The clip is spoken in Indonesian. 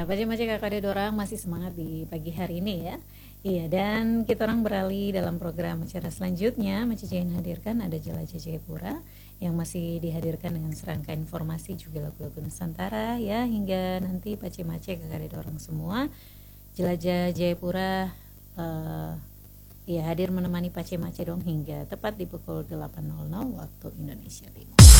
Pace-Pace kakak dorang masih semangat di pagi hari ini ya. Iya, dan kita orang beralih dalam program acara selanjutnya. Macice yang hadirkan ada Jelajah Jayapura yang masih dihadirkan dengan serangkaian informasi juga lagu-lagu Nusantara ya, hingga nanti Pace-Mace kakak dorang semua. Jelajah Jayapura ya hadir menemani Pace-Mace dong hingga tepat di pukul 8.00 waktu Indonesia Timur.